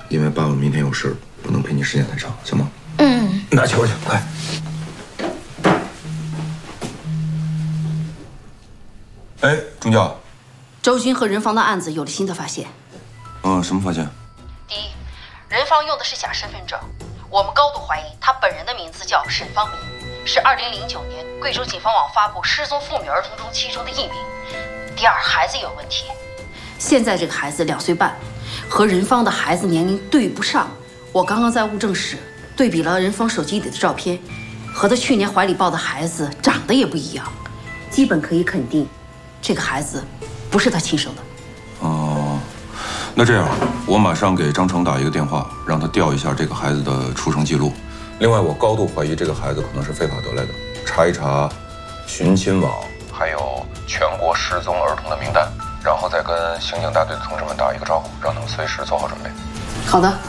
因为爸爸明天有事，不能陪你时间太长，行吗？ 嗯。 拿球去，来。哎，中教。 周军和任芳的案子有了新的发现。 什么发现？ 第一，任芳用的是假身份证，我们高度怀疑她本人的名字叫沈芳明，是2009年贵州警方网发布失踪妇女儿童中其中的一名。第二，孩子有问题，现在这个孩子2岁半，和任芳的孩子年龄对不上。我刚刚在物证室对比了任芳手机里的照片，和她去年怀里抱的孩子长得也不一样，基本可以肯定，这个孩子不是她亲生的。 哦，那这样，我马上给张成打一个电话，让他调一下这个孩子的出生记录。另外，我高度怀疑这个孩子可能是非法得来的，查一查寻亲网，还有全国失踪儿童的名单，然后再跟刑警大队的同志们打一个招呼，让他们随时做好准备。 好的。